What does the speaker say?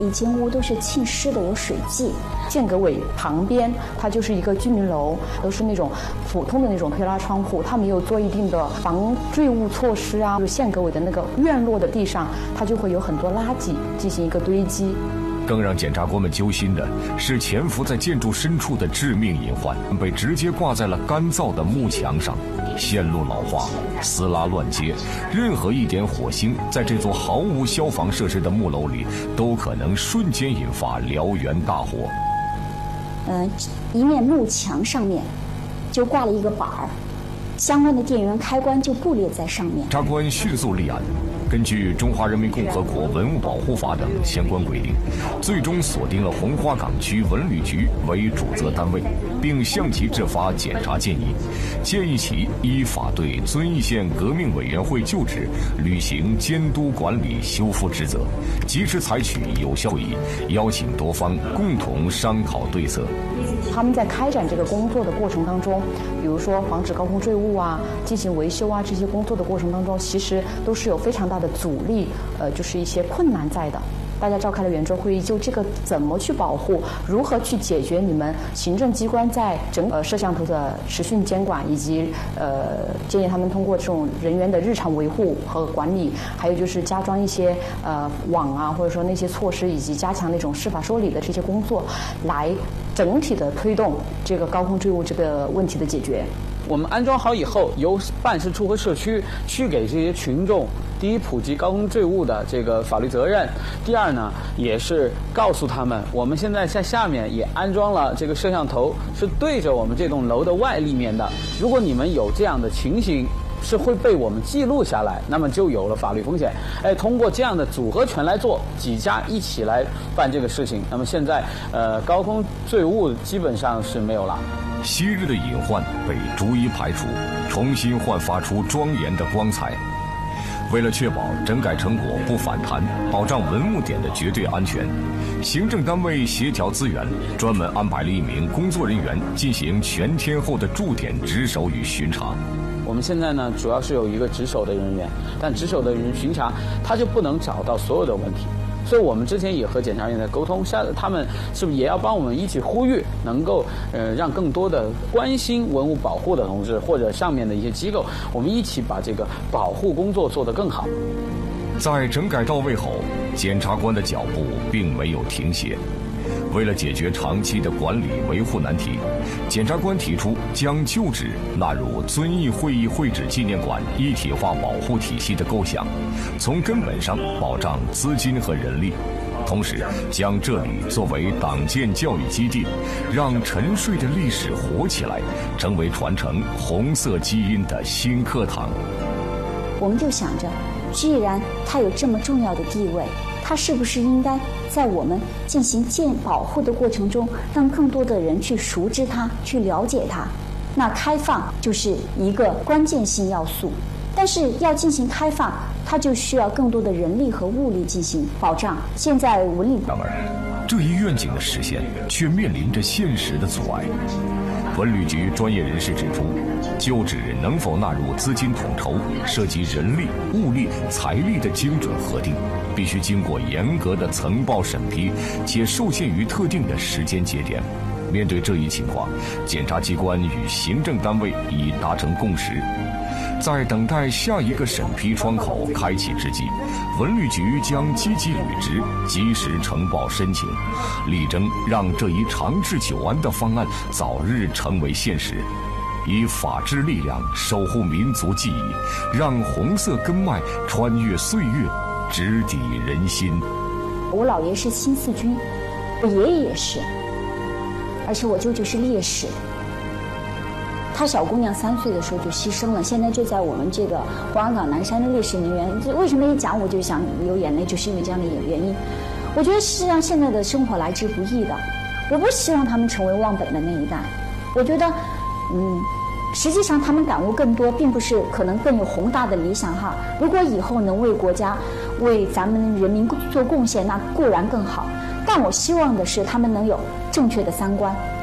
以前屋都是浸湿的，有水迹。 间隔尾旁边，它就是一个居民楼，都是那种普通的那种推拉窗户，它没有做一定的防坠物措施啊。就是间隔尾的那个院落的地上，它就会有很多垃圾进行一个堆积。 更让检察官们揪心的是，潜伏在建筑深处的致命隐患被直接挂在了干燥的幕墙上，线路老化，撕拉乱接，任何一点火星在这座毫无消防设施的木楼里，都可能瞬间引发燎原大火。 一面幕墙上面就挂了一个板儿，相关的电源开关就布列在上面。 检察官迅速立案。根据《中华人民共和国文物保护法》等相关规定，最终锁定了红花岗区文旅局为主责单位，并向其制发检察建议，建议其依法对遵义县革命委员会旧址履行监督管理修复职责，及时采取有效措施，邀请多方共同商讨对策。 他们在开展这个工作的过程当中，比如说防止高空坠物啊、进行维修啊，这些工作的过程当中，其实都是有非常大的阻力，就是一些困难在的。大家召开了圆桌会议，就这个怎么去保护，如何去解决你们行政机关在整摄像头的持续监管，以及建议他们通过这种人员的日常维护和管理，还有就是加装一些网啊，或者说那些措施，以及加强那种司法说理的这些工作，来整体的推动这个高空坠物这个问题的解决。 我们安装好以后，由办事处和社区去给这些群众，第一普及高空坠物的这个法律责任，第二呢，也是告诉他们，我们现在在下面也安装了这个摄像头，是对着我们这栋楼的外立面的。如果你们有这样的情形，是会被我们记录下来，那么就有了法律风险。通过这样的组合拳来做，几家一起来办这个事情，那么现在高空坠物基本上是没有了。 昔日的隐患被逐一排除，重新焕发出庄严的光彩。为了确保整改成果不反弹，保障文物点的绝对安全，行政单位协调资源，专门安排了1名工作人员进行全天候的驻点值守与巡查。 我们现在呢，主要是有一个值守的人员，但值守的人巡查他就不能找到所有的问题。所以我们之前也和检察院在沟通，他们是不是也要帮我们一起呼吁，能够让更多的关心文物保护的同志或者上面的一些机构，我们一起把这个保护工作做得更好。 在整改到位后，检察官的脚步并没有停歇。为了解决长期的管理维护难题，检察官提出将旧址纳入遵义会议会址纪念馆一体化保护体系的构想，从根本上保障资金和人力，同时将这里作为党建教育基地，让沉睡的历史活起来，成为传承红色基因的新课堂。 我们就想着，既然它有这么重要的地位，它是不是应该在我们进行保护的过程中，让更多的人去熟知它，去了解它？那开放就是一个关键性要素。但是要进行开放，它就需要更多的人力和物力进行保障。现在文旅， 然而，这一愿景的实现却面临着现实的阻碍。文旅局专业人士指出，旧址能否纳入资金统筹，涉及人力、物力、财力的精准核定，必须经过严格的层报审批，且受限于特定的时间节点。面对这一情况，检察机关与行政单位已达成共识。在等待下一个审批窗口开启之际，文旅局将积极履职，及时呈报申请，力争让这一长治久安的方案早日成为现实，以法治力量守护民族记忆，让红色根脉穿越岁月，直抵人心。 我姥爷是新四军，我爷爷也是，而且我舅舅是烈士。他小姑娘3岁的时候就牺牲了，现在就在我们这个黄安岗南山的烈士陵园。为什么一讲我就想流眼泪，就是因为这样的原因。我觉得事实上现在的生活来之不易的，我不希望他们成为忘本的那一代。我觉得实际上他们感悟更多，并不是可能更有宏大的理想哈。如果以后能为国家、为咱们人民做贡献，那固然更好。但我希望的是他们能有正确的三观。